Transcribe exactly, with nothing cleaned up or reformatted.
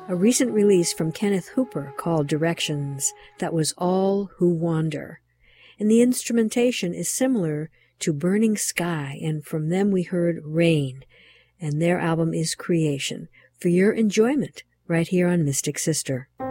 a recent release from Kenneth Hooper called Directions, that was All Who Wander. And the instrumentation is similar to Burning Sky, and from them we heard Rain, and their album is Creation, for your enjoyment right here on Mystic Sister.